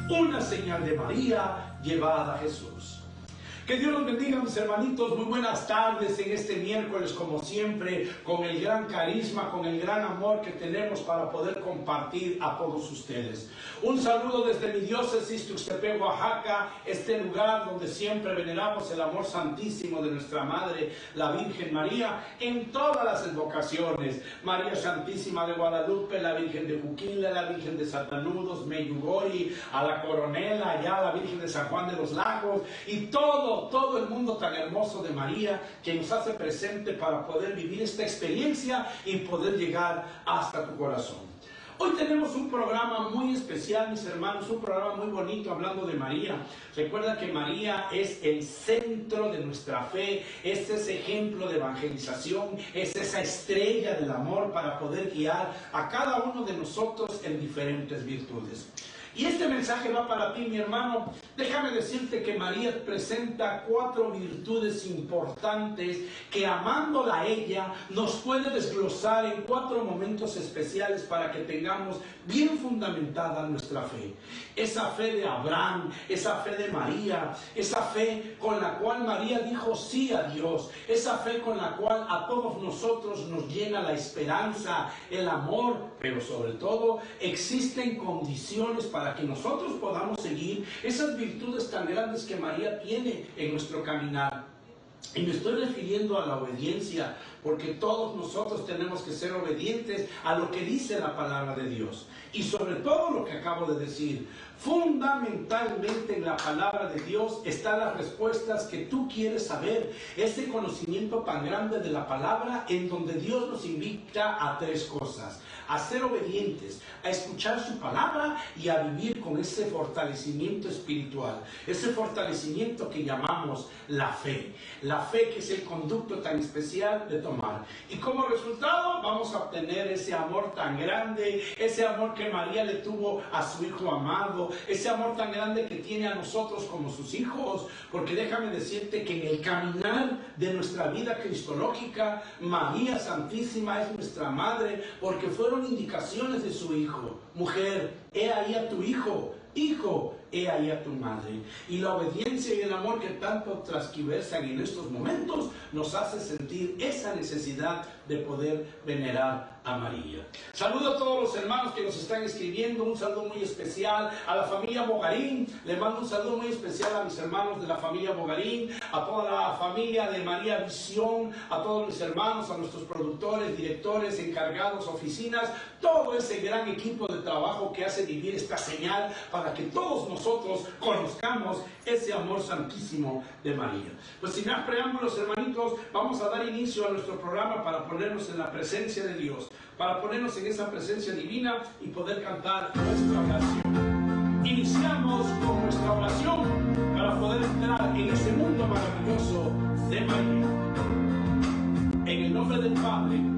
una señal de María llevada a Jesús. Que Dios los bendiga, mis hermanitos. Muy buenas tardes en este miércoles, como siempre, con el gran carisma, con el gran amor que tenemos para poder compartir a todos ustedes. Un saludo desde mi diócesis, Tuxtepec, Oaxaca, este lugar donde siempre veneramos el amor santísimo de nuestra Madre, la Virgen María, en todas las advocaciones. María Santísima de Guadalupe, la Virgen de Juquila, la Virgen de Satanudos, Meyugori, a la Coronela, allá la Virgen de San Juan de los Lagos, y todo el mundo tan hermoso de María que nos hace presente para poder vivir esta experiencia y poder llegar hasta tu corazón. Hoy tenemos un programa muy especial, mis hermanos, un programa muy bonito hablando de María. Recuerda que María es el centro de nuestra fe, es ese ejemplo de evangelización, es esa estrella del amor para poder guiar a cada uno de nosotros en diferentes virtudes. Y este mensaje va para ti, mi hermano. Déjame decirte que María presenta 4 virtudes importantes que, amándola a ella, nos puede desglosar en 4 momentos especiales para que tengamos bien fundamentada nuestra fe. Esa fe de Abraham, esa fe de María, esa fe con la cual María dijo sí a Dios, esa fe con la cual a todos nosotros nos llena la esperanza, el amor, pero sobre todo existen condiciones para que nosotros podamos seguir esas virtudes tan grandes que María tiene en nuestro caminar. Y me estoy refiriendo a la obediencia, porque todos nosotros tenemos que ser obedientes a lo que dice la palabra de Dios. Y sobre todo lo que acabo de decir, fundamentalmente en la palabra de Dios están las respuestas que tú quieres saber. Ese conocimiento tan grande de la palabra en donde Dios nos invita a 3 cosas. A ser obedientes, a escuchar su palabra y a vivir con ese fortalecimiento espiritual. Ese fortalecimiento que llamamos la fe. La fe que es el conducto tan especial de tomar. Y como resultado vamos a obtener ese amor tan grande, ese amor que María le tuvo a su Hijo amado, ese amor tan grande que tiene a nosotros como sus hijos. Porque déjame decirte que en el caminar de nuestra vida cristológica, María Santísima es nuestra Madre, porque fueron indicaciones de su Hijo. Mujer, he ahí a tu hijo. Hijo, he ahí a tu madre. Y la obediencia y el amor que tanto transquiversan en estos momentos nos hace sentir esa necesidad de poder venerar a María. Saludo a todos los hermanos que nos están escribiendo, un saludo muy especial a la familia Bogarín. Le mando un saludo muy especial a mis hermanos de la familia Bogarín, a toda la familia de María Visión, a todos mis hermanos, a nuestros productores, directores, encargados, oficinas, todo ese gran equipo de trabajo que hace vivir esta señal para que todos nosotros conozcamos ese amor santísimo de María. Pues sin más preámbulos, hermanitos, vamos a dar inicio a nuestro programa para ponernos en la presencia de Dios, para ponernos en esa presencia divina y poder cantar nuestra oración. Iniciamos con nuestra oración para poder entrar en ese mundo maravilloso de María. En el nombre del Padre,